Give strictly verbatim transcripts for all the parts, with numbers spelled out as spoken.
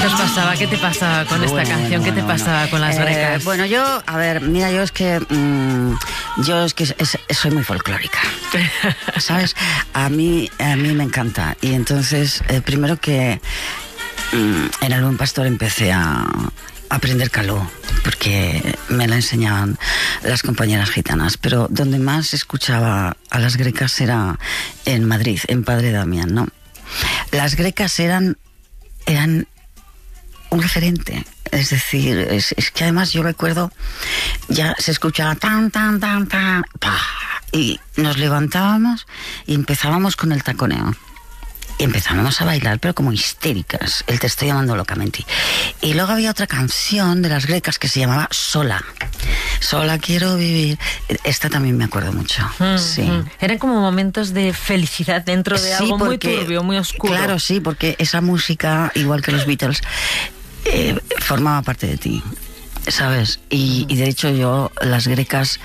os pasaba? ¿Qué te pasaba con esta Bueno, canción? bueno, ¿Qué te bueno, pasaba bueno. con las Eh, grecas? Bueno, yo, a ver, mira, yo es que mmm, yo es que es- es- soy muy folclórica, ¿sabes? A mí, a mí me encanta. Y entonces, eh, primero que mmm, en el Buen Pastor empecé a aprender caló, porque me la enseñaban las compañeras gitanas, pero donde más escuchaba a las grecas era en Madrid, en Padre Damián, ¿no? Las grecas eran eran un referente, es decir, es, es que además yo recuerdo, ya se escuchaba tan, tan, tan, tan, pa, y nos levantábamos y empezábamos con el taconeo. Y empezábamos a bailar, pero como histéricas. El Te estoy llamando locamente. Y luego había otra canción de las grecas que se llamaba Sola. Sola quiero vivir. Esta también me acuerdo mucho. Mm, Sí. mm. Eran como momentos de felicidad dentro de Sí, algo muy porque- turbio, muy oscuro. Claro, sí, porque esa música, igual que los Beatles, eh, formaba parte de ti, ¿sabes? Y, y de hecho yo, las grecas,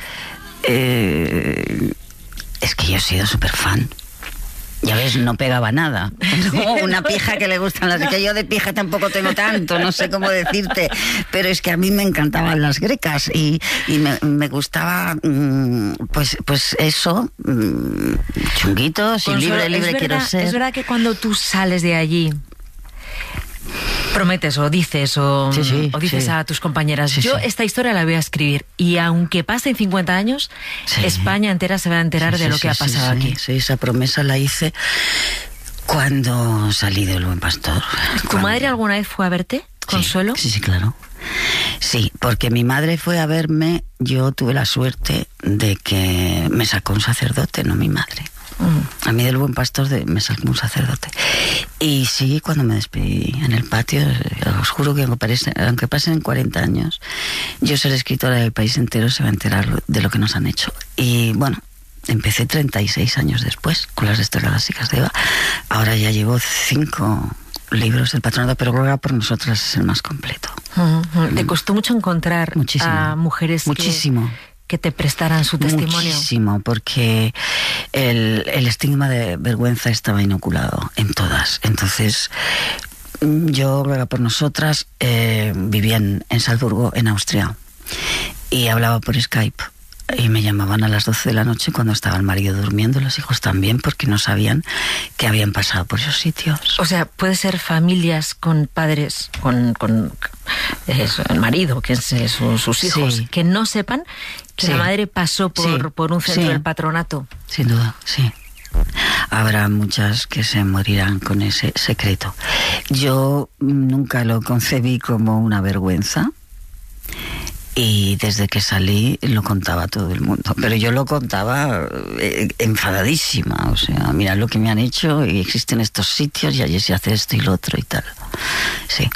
eh, es que yo he sido súper fan. Ya ves, no pegaba nada. No, una pija que le gustan las grecas. Yo de pija tampoco tengo tanto, no sé cómo decirte. Pero es que a mí me encantaban las grecas y, y me, me gustaba, mm, pues, pues eso, mm, chunguitos y Consuelo, libre, libre es quiero verdad, ser. Es verdad que cuando tú sales de allí, prometes o dices o, Sí, sí, o dices sí. a tus compañeras, Sí, yo sí. esta historia la voy a escribir y aunque pasen cincuenta años, Sí. España entera se va a enterar Sí, de sí, lo que sí, ha sí, pasado sí, aquí. Sí, esa promesa la hice cuando salí del Buen Pastor. ¿Tu Cuando- madre alguna vez fue a verte, Consuelo? Sí, sí, sí, claro. Sí, porque mi madre fue a verme, yo tuve la suerte de que me sacó un sacerdote, no mi madre. Mm. A mí del Buen Pastor de- me sacó un sacerdote. Y sí, cuando me despedí en el patio, os juro que aunque, parece- aunque pasen cuarenta años, yo seré escritora del país entero, se va a enterar de lo que nos han hecho. Y bueno, empecé treinta y seis años después con las Destorgadas de Eva. Ahora ya llevo cinco libros del patronato, pero Ruega por nosotras es el más completo. Mm. ¿Te costó mucho encontrar Muchísimo. a mujeres que- Muchísimo. que te prestaran su testimonio? Muchísimo, porque el, el estigma de vergüenza estaba inoculado en todas. Entonces, yo, Ruega por nosotras, eh, vivía en, en Salzburgo, en Austria, y hablaba por Skype. Y me llamaban a las doce de la noche cuando estaba el marido durmiendo, los hijos también, porque no sabían que habían pasado por esos sitios. O sea, puede ser familias con padres, con, con eh, el marido, que es eh, su- sus hijos, Sí. que no sepan que Sí. la madre pasó por, Sí. por un centro Sí. del patronato. Sin duda, sí. Habrá muchas que se morirán con ese secreto. Yo nunca lo concebí como una vergüenza y desde que salí lo contaba a todo el mundo. Pero yo lo contaba eh, enfadadísima. O sea, mira lo que me han hecho y existen estos sitios y allí se hace esto y lo otro y tal. Sí.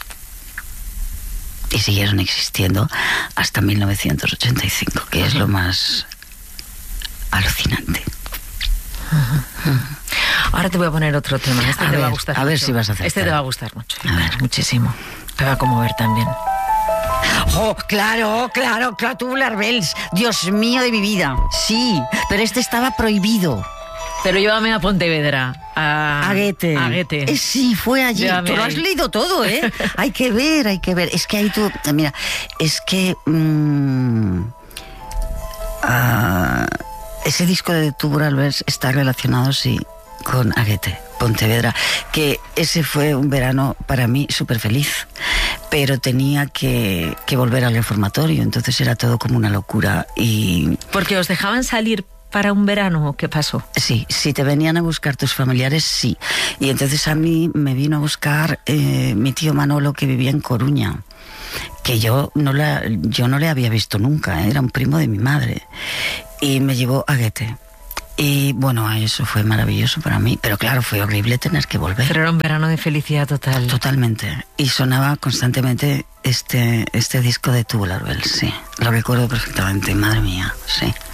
Y siguieron existiendo hasta mil novecientos ochenta y cinco, que es lo más alucinante. Ahora te voy a poner otro tema. Este A te va a ver, gustar a mucho. ver si vas a acertar. Este te va a gustar mucho. A ver. Muchísimo. Te va a conmover también. Oh, claro, claro, claro, Tubular Bells. Dios mío de mi vida. Sí, pero este estaba prohibido. Pero llévame a Pontevedra. A, A Goethe. A Goethe. Eh, sí, fue allí. Llévame Tú lo ahí. has leído todo, ¿eh? Hay que ver, hay que ver. Es que ahí tú... Mira, es que... mm, ah, ese disco de Tubular Bells está relacionado, sí, con Goethe, Pontevedra, que ese fue un verano para mí súper feliz, pero tenía que, que volver al reformatorio, entonces era todo como una locura y... Porque os dejaban salir para un verano, ¿o qué pasó? Sí, si te venían a buscar tus familiares, sí. Y entonces a mí me vino a buscar eh, mi tío Manolo, que vivía en Coruña, que yo no, la, yo no le había visto nunca, ¿eh? Era un primo de mi madre. Y me llevó a Goethe. Y bueno, eso fue maravilloso para mí, pero claro, fue horrible tener que volver. Pero era un verano de felicidad total. Totalmente. Y sonaba constantemente este, este disco de Tubular Bells, sí. Lo recuerdo perfectamente, madre mía, sí.